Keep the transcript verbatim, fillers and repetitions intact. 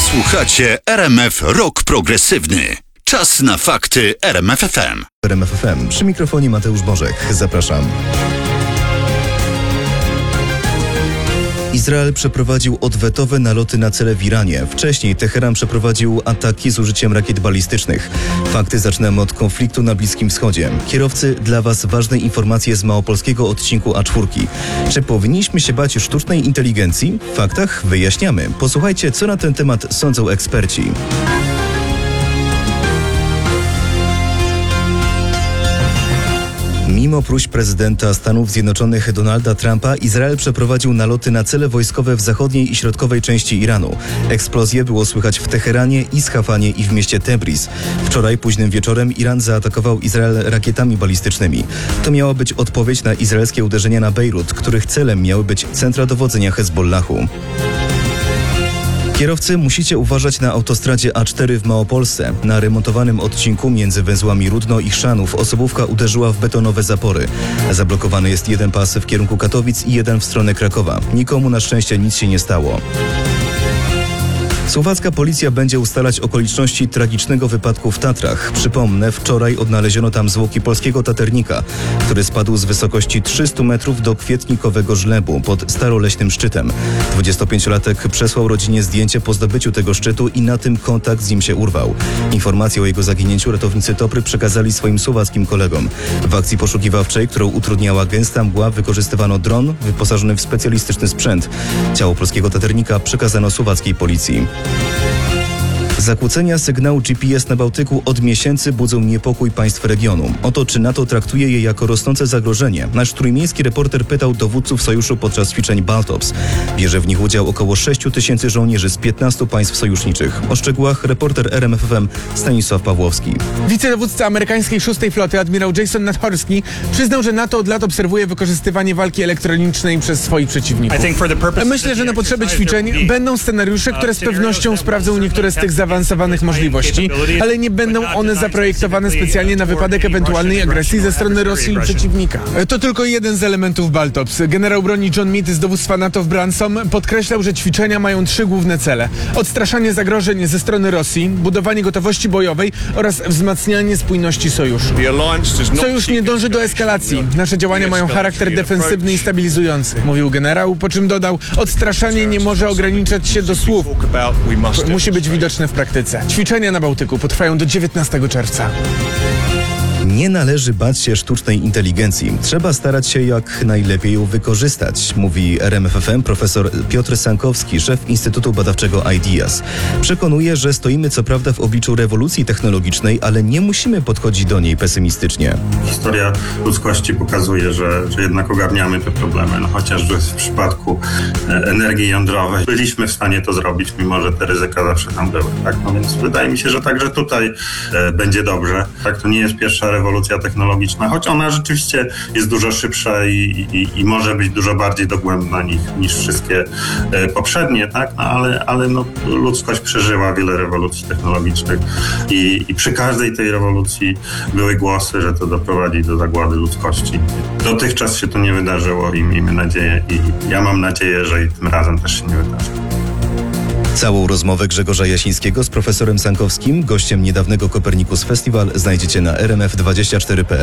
Słuchacie R M F Rock Progresywny. Czas na fakty R M F F M. R M F F M. Przy mikrofonie Mateusz Bożek. Zapraszam. Izrael przeprowadził odwetowe naloty na cele w Iranie. Wcześniej Teheran przeprowadził ataki z użyciem rakiet balistycznych. Fakty zaczynamy od konfliktu na Bliskim Wschodzie. Kierowcy, dla Was ważne informacje z małopolskiego odcinku A cztery. Czy powinniśmy się bać sztucznej inteligencji? W faktach wyjaśniamy. Posłuchajcie, co na ten temat sądzą eksperci. Mimo próśb prezydenta Stanów Zjednoczonych Donalda Trumpa, Izrael przeprowadził naloty na cele wojskowe w zachodniej i środkowej części Iranu. Eksplozje było słychać w Teheranie, Isfahanie i w mieście Tebriz. Wczoraj późnym wieczorem Iran zaatakował Izrael rakietami balistycznymi. To miała być odpowiedź na izraelskie uderzenia na Bejrut, których celem miały być centra dowodzenia Hezbollahu. Kierowcy, musicie uważać na autostradzie A cztery w Małopolsce. Na remontowanym odcinku między węzłami Rudno i Chrzanów osobówka uderzyła w betonowe zapory. Zablokowany jest jeden pas w kierunku Katowic i jeden w stronę Krakowa. Nikomu na szczęście nic się nie stało. Słowacka policja będzie ustalać okoliczności tragicznego wypadku w Tatrach. Przypomnę, wczoraj odnaleziono tam zwłoki polskiego taternika, który spadł z wysokości trzystu metrów do kwietnikowego żlebu pod staroleśnym szczytem. dwudziestopięciolatek przesłał rodzinie zdjęcie po zdobyciu tego szczytu i na tym kontakt z nim się urwał. Informację o jego zaginięciu ratownicy Topry przekazali swoim słowackim kolegom. W akcji poszukiwawczej, którą utrudniała gęsta mgła, wykorzystywano dron wyposażony w specjalistyczny sprzęt. Ciało polskiego taternika przekazano słowackiej policji. Zakłócenia sygnału G P S na Bałtyku od miesięcy budzą niepokój państw regionu. Oto, czy NATO traktuje je jako rosnące zagrożenie. Nasz trójmiejski reporter pytał dowódców sojuszu podczas ćwiczeń Baltops. Bierze w nich udział około sześciu tysięcy żołnierzy z piętnastu państw sojuszniczych. O szczegółach reporter R M F F M Stanisław Pawłowski. Wicedowódca amerykańskiej szóstej floty admirał Jason Nadhorski przyznał, że NATO od lat obserwuje wykorzystywanie walki elektronicznej przez swoich przeciwników. Myślę, że na potrzeby ćwiczeń będą scenariusze, które z pewnością sprawdzą niektóre z tych zaawansowanych możliwości, ale nie będą one zaprojektowane specjalnie na wypadek ewentualnej agresji ze strony Rosji i przeciwnika. To tylko jeden z elementów Baltops. Generał broni John Meade z dowództwa NATO w Branson podkreślał, że ćwiczenia mają trzy główne cele: odstraszanie zagrożeń ze strony Rosji, budowanie gotowości bojowej oraz wzmacnianie spójności sojuszu. Sojusz nie dąży do eskalacji. Nasze działania mają charakter defensywny i stabilizujący, mówił generał, po czym dodał: odstraszanie nie może ograniczać się do słów. Musi być widoczne w praktyce. Ćwiczenia na Bałtyku potrwają do dziewiętnastego czerwca. Nie należy bać się sztucznej inteligencji. Trzeba starać się jak najlepiej ją wykorzystać, mówi R M F F M profesor Piotr Sankowski, szef Instytutu Badawczego IDEAS. Przekonuje, że stoimy co prawda w obliczu rewolucji technologicznej, ale nie musimy podchodzić do niej pesymistycznie. Historia ludzkości pokazuje, że, że jednak ogarniamy te problemy, no chociażby w przypadku energii jądrowej byliśmy w stanie to zrobić, mimo że te ryzyka zawsze tam były. Tak? No więc wydaje mi się, że także tutaj e, będzie dobrze. Tak, to nie jest pierwsza rewolucja technologiczna, choć ona rzeczywiście jest dużo szybsza i, i, i może być dużo bardziej dogłębna niż, niż wszystkie e, poprzednie, tak? No, ale, ale no, ludzkość przeżyła wiele rewolucji technologicznych i, i przy każdej tej rewolucji były głosy, że to doprowadzi do zagłady ludzkości. Dotychczas się to nie wydarzyło i miejmy nadzieję, i ja mam nadzieję, że i tym razem też się nie wydarzy. Całą rozmowę Grzegorza Jasińskiego z profesorem Sankowskim, gościem niedawnego Copernicus Festival, znajdziecie na r m f dwadzieścia cztery kropka p l.